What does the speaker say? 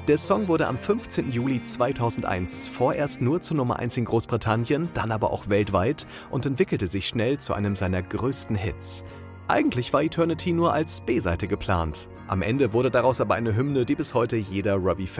Der Song wurde am 15. Juli 2001 vorerst nur zur Nummer 1 in Großbritannien, dann aber auch weltweit und entwickelte sich schnell zu einem seiner größten Hits. Eigentlich war Eternity nur als B-Seite geplant. Am Ende wurde daraus aber eine Hymne, die bis heute jeder Robbie-Fan